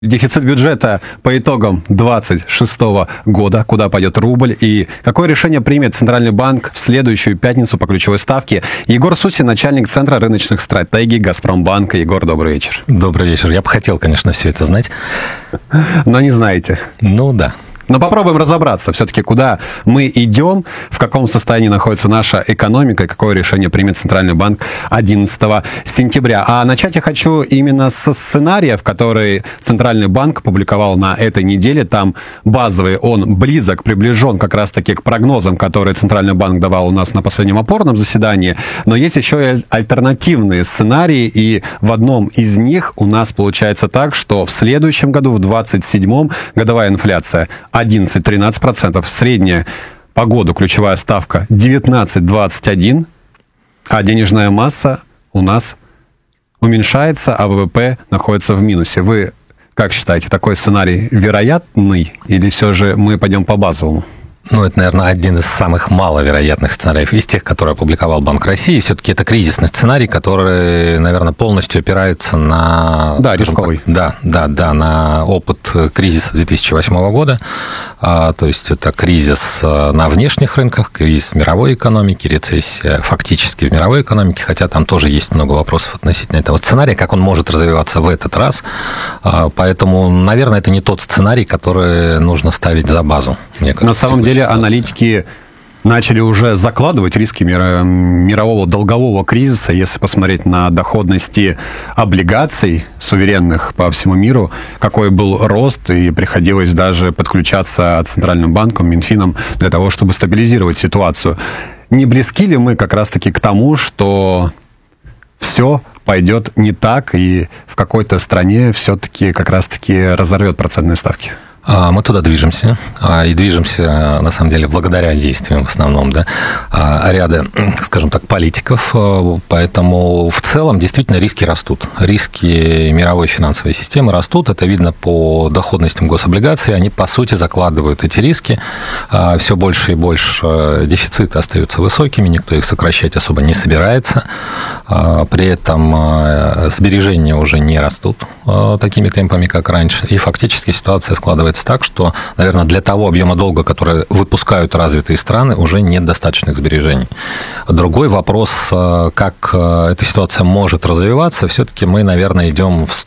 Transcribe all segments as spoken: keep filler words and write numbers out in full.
Дефицит бюджета по итогам двадцать шестого года, куда пойдет рубль и какое решение примет Центральный банк в следующую пятницу по ключевой ставке. Егор Сусин, начальник Центра рыночных стратегий Газпромбанка. Егор, добрый вечер. Добрый вечер. Я бы хотел, конечно, все это знать. Но не знаете. Ну да. Но попробуем разобраться все-таки, куда мы идем, в каком состоянии находится наша экономика и какое решение примет Центральный банк одиннадцатого сентября. А начать я хочу именно со сценариев, которые Центральный банк публиковал на этой неделе. Там базовый, он близок, приближен как раз-таки к прогнозам, которые Центральный банк давал у нас на последнем опорном заседании. Но есть еще и альтернативные сценарии, и в одном из них у нас получается так, что в следующем году, в двадцать седьмом, годовая инфляция одиннадцать-тринадцать процентов, средняя по году ключевая ставка девятнадцать-двадцать один, а денежная масса у нас уменьшается, а ВВП находится в минусе. Вы как считаете, такой сценарий вероятный или все же мы пойдем по базовому? Ну, это, наверное, один из самых маловероятных сценариев из тех, которые опубликовал Банк России. Все-таки это кризисный сценарий, который, наверное, полностью опирается на... Да, рисковый. Так, да, да, да, на опыт кризиса две тысячи восьмого года. А, то есть это кризис на внешних рынках, кризис мировой экономики, рецессия фактически в мировой экономике, хотя там тоже есть много вопросов относительно этого сценария, как он может развиваться в этот раз. А, поэтому, наверное, это не тот сценарий, который нужно ставить за базу. Мне кажется, на самом деле аналитики начали уже закладывать риски мирового долгового кризиса. Если посмотреть на доходности облигаций суверенных по всему миру, какой был рост, и приходилось даже подключаться Центральным банком, Минфином для того, чтобы стабилизировать ситуацию. Не близки ли мы как раз-таки к тому, что все пойдет не так, и в какой-то стране все-таки как раз-таки разорвет процентные ставки? Мы туда движемся, и движемся, на самом деле, благодаря действиям в основном, да, ряда, скажем так, политиков, поэтому в целом действительно риски растут. Риски мировой финансовой системы растут, это видно по доходностям гособлигаций, они, по сути, закладывают эти риски, все больше и больше дефициты остаются высокими, никто их сокращать особо не собирается, при этом сбережения уже не растут такими темпами, как раньше, и фактически ситуация складывается так, что, наверное, для того объема долга, который выпускают развитые страны, уже нет достаточных сбережений. Другой вопрос, как эта ситуация может развиваться, все-таки мы, наверное, идем в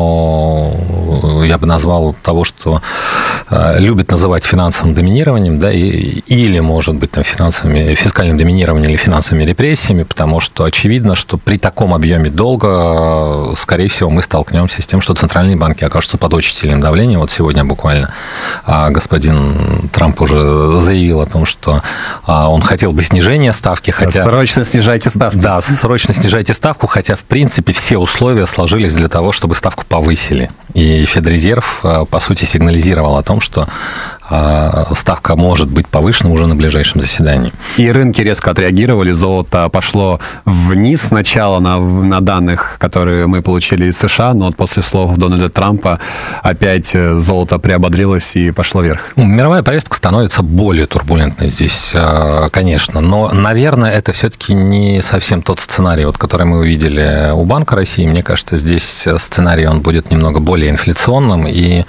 сторону, я бы назвал, того, что любят называть финансовым доминированием, да, и, или, может быть, там, финансовыми, фискальным доминированием или финансовыми репрессиями, потому что очевидно, что при таком объеме долга, скорее всего, мы столкнемся с тем, что центральные банки окажутся под очень сильным давлением. Вот сегодня буквально господин Трамп уже заявил о том, что он хотел бы снижения ставки, хотя... Срочно снижайте ставку. Да, срочно снижайте ставку, хотя, в принципе, все условия сложились для того, чтобы ставку повысили. И Федрезерв, по сути, сигнализировал о том, что ставка может быть повышена уже на ближайшем заседании. И рынки резко отреагировали, золото пошло вниз сначала на, на данных, которые мы получили из США, но вот после слов Дональда Трампа опять золото приободрилось и пошло вверх. Мировая повестка становится более турбулентной здесь, конечно, но, наверное, это все-таки не совсем тот сценарий, вот, который мы увидели у Банка России. Мне кажется, здесь сценарий, он будет немного более инфляционным и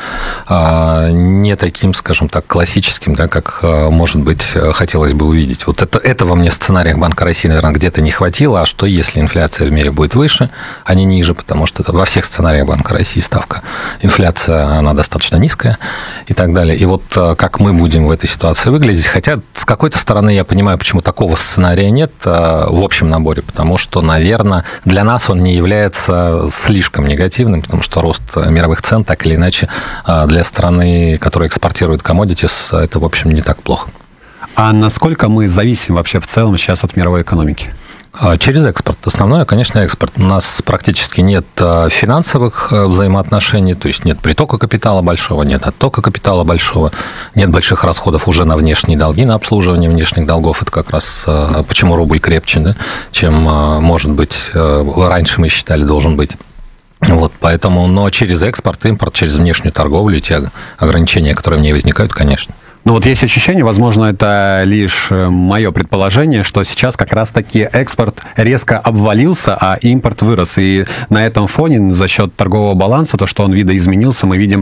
не таким, скажем так, классическим, да, как, может быть, хотелось бы увидеть. Вот это, этого мне в сценариях Банка России, наверное, где-то не хватило. А что, если инфляция в мире будет выше, а не ниже? Потому что это во всех сценариях Банка России ставка инфляция, она достаточно низкая и так далее. И вот как мы будем в этой ситуации выглядеть? Хотя, с какой-то стороны, я понимаю, почему такого сценария нет в общем наборе, потому что, наверное, для нас он не является слишком негативным, потому что рост мировых цен, так или иначе, для страны, которая экспортирует commodities, это, в общем, не так плохо. А насколько мы зависим вообще в целом сейчас от мировой экономики? Через экспорт. Основное, конечно, экспорт. У нас практически нет финансовых взаимоотношений, то есть нет притока капитала большого, нет оттока капитала большого, нет больших расходов уже на внешние долги, на обслуживание внешних долгов. Это как раз почему рубль крепче, да, чем, может быть, раньше мы считали, должен быть. Вот, поэтому, но через экспорт, импорт, через внешнюю торговлю, те ограничения, которые в ней возникают, конечно. Ну вот есть ощущение, возможно, это лишь мое предположение, что сейчас как раз-таки экспорт резко обвалился, а импорт вырос. И на этом фоне за счет торгового баланса, то, что он видоизменился, мы видим